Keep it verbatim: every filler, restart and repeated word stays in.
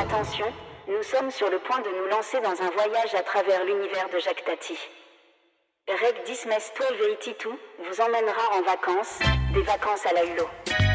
Attention, nous sommes sur le point de nous lancer dans un voyage à travers l'univers de Jacques Tati. Reg dix mètres douze cent quatre-vingt-douze vous emmènera en vacances, des vacances à la Hulot.